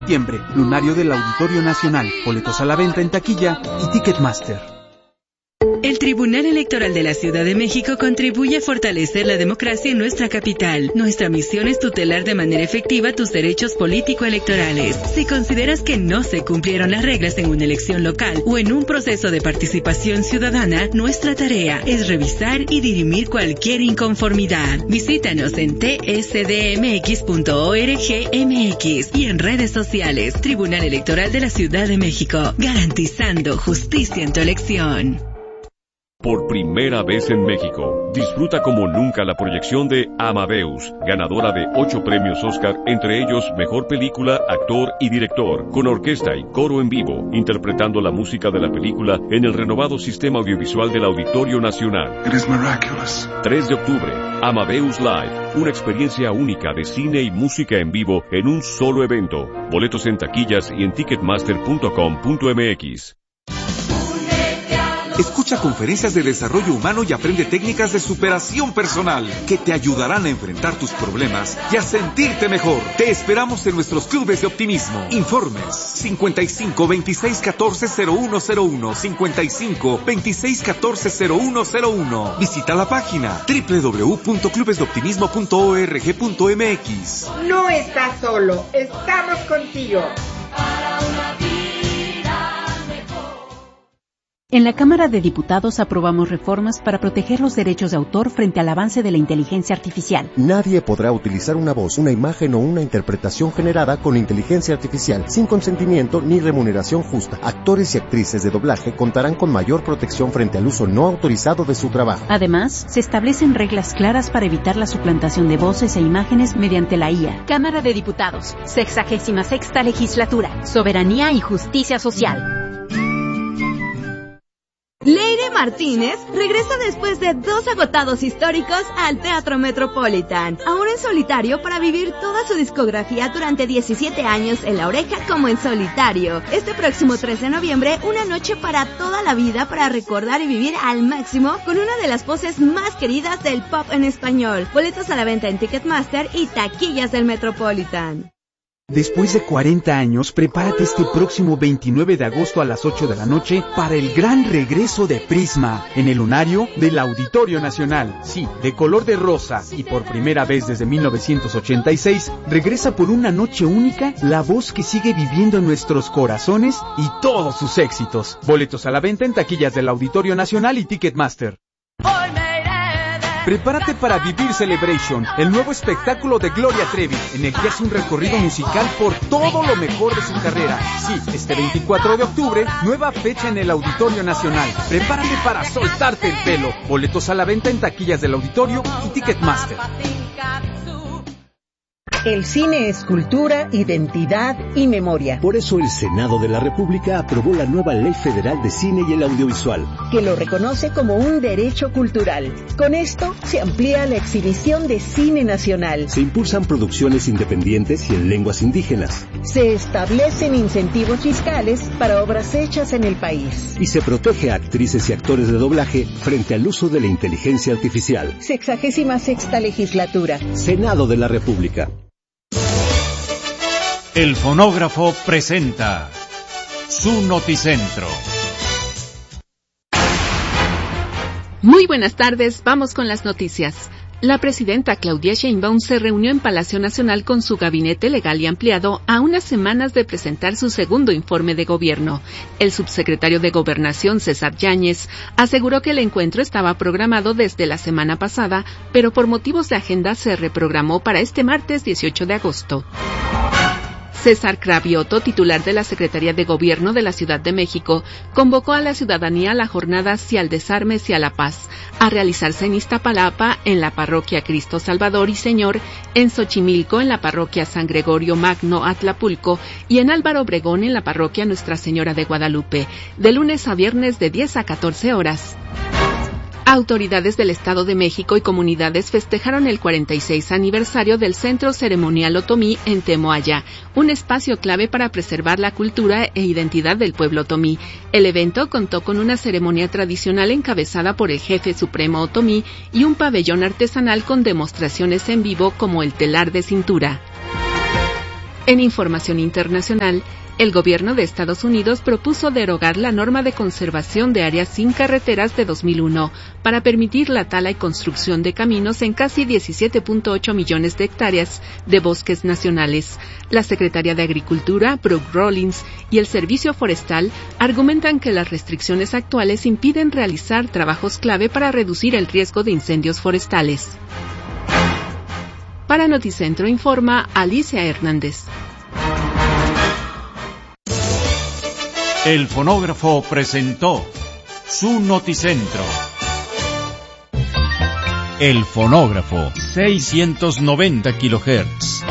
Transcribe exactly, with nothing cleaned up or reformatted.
Septiembre, lunario del Auditorio Nacional, boletos a la venta en taquilla y Ticketmaster. El Tribunal Electoral de la Ciudad de México contribuye a fortalecer la democracia en nuestra capital. Nuestra misión es tutelar de manera efectiva tus derechos político-electorales. Si consideras que no se cumplieron las reglas en una elección local o en un proceso de participación ciudadana, nuestra tarea es revisar y dirimir cualquier inconformidad. Visítanos en t s d m x punto org m x y en redes sociales. Tribunal Electoral de la Ciudad de México, garantizando justicia en tu elección. Por primera vez en México, disfruta como nunca la proyección de Amadeus, ganadora de ocho premios Oscar, entre ellos Mejor Película, Actor y Director, con orquesta y coro en vivo, interpretando la música de la película en el renovado sistema audiovisual del Auditorio Nacional. It is miraculous. tres de octubre, Amadeus Live, una experiencia única de cine y música en vivo en un solo evento. Boletos en taquillas y en ticketmaster punto com punto m x. Escucha conferencias de desarrollo humano y aprende técnicas de superación personal que te ayudarán a enfrentar tus problemas y a sentirte mejor. Te esperamos en nuestros clubes de optimismo. Informes cincuenta y cinco, veintiséis, catorce, cero uno cero uno, cincuenta y cinco, veintiséis, catorce, cero uno cero uno. Visita la página doble u doble u doble u punto clubes de optimismo punto org punto m x. No estás solo, estamos contigo. Para una vida. En la Cámara de Diputados aprobamos reformas para proteger los derechos de autor frente al avance de la inteligencia artificial. Nadie podrá utilizar una voz, una imagen o una interpretación generada con inteligencia artificial sin consentimiento ni remuneración justa. Actores y actrices de doblaje contarán con mayor protección frente al uso no autorizado de su trabajo. Además, se establecen reglas claras para evitar la suplantación de voces e imágenes mediante la I A. Cámara de Diputados, sexagésima sexta legislatura, soberanía y justicia social. Leire Martínez regresa después de dos agotados históricos al Teatro Metropolitan, ahora en solitario para vivir toda su discografía durante diecisiete años en La Oreja como en solitario. Este próximo tres de noviembre, una noche para toda la vida para recordar y vivir al máximo con una de las voces más queridas del pop en español. Boletos a la venta en Ticketmaster y taquillas del Metropolitan. Después de cuarenta años, prepárate este próximo veintinueve de agosto a las ocho de la noche para el gran regreso de Prisma en el lunario del Auditorio Nacional. Sí, de color de rosa y por primera vez desde mil novecientos ochenta y seis, regresa por una noche única la voz que sigue viviendo en nuestros corazones y todos sus éxitos. Boletos a la venta en taquillas del Auditorio Nacional y Ticketmaster. Prepárate para vivir Celebration, el nuevo espectáculo de Gloria Trevi, en el que hace un recorrido musical por todo lo mejor de su carrera. Sí, este veinticuatro de octubre, nueva fecha en el Auditorio Nacional. Prepárate para soltarte el pelo. Boletos a la venta en taquillas del Auditorio y Ticketmaster. El cine es cultura, identidad y memoria. Por eso el Senado de la República aprobó la nueva Ley Federal de Cine y el Audiovisual, que lo reconoce como un derecho cultural. Con esto se amplía la exhibición de cine nacional. Se impulsan producciones independientes y en lenguas indígenas. Se establecen incentivos fiscales para obras hechas en el país. Y se protege a actrices y actores de doblaje frente al uso de la inteligencia artificial. Sexagésima sexta legislatura. Senado de la República. El fonógrafo presenta su Noticentro. Muy buenas tardes, vamos con las noticias. La presidenta Claudia Sheinbaum se reunió en Palacio Nacional con su gabinete legal y ampliado a unas semanas de presentar su segundo informe de gobierno. El subsecretario de Gobernación, César Yáñez, aseguró que el encuentro estaba programado desde la semana pasada, pero por motivos de agenda se reprogramó para este martes dieciocho de agosto. César Cravioto, titular de la Secretaría de Gobierno de la Ciudad de México, convocó a la ciudadanía a la jornada Sí al Desarme, Sí a la Paz, a realizarse en Iztapalapa, en la parroquia Cristo Salvador y Señor, en Xochimilco, en la parroquia San Gregorio Magno Atlapulco y en Álvaro Obregón, en la parroquia Nuestra Señora de Guadalupe, de lunes a viernes de diez a catorce horas. Autoridades del Estado de México y comunidades festejaron el cuarenta y seis aniversario del Centro Ceremonial Otomí en Temoaya, un espacio clave para preservar la cultura e identidad del pueblo otomí. El evento contó con una ceremonia tradicional encabezada por el jefe supremo otomí y un pabellón artesanal con demostraciones en vivo como el telar de cintura. En información internacional, el gobierno de Estados Unidos propuso derogar la norma de conservación de áreas sin carreteras de dos mil uno para permitir la tala y construcción de caminos en casi diecisiete punto ocho millones de hectáreas de bosques nacionales. La secretaria de Agricultura, Brooke Rollins, y el Servicio Forestal argumentan que las restricciones actuales impiden realizar trabajos clave para reducir el riesgo de incendios forestales. Para Noticentro informa Alicia Hernández. El fonógrafo presentó su Noticentro. El fonógrafo, seiscientos noventa kilohertz.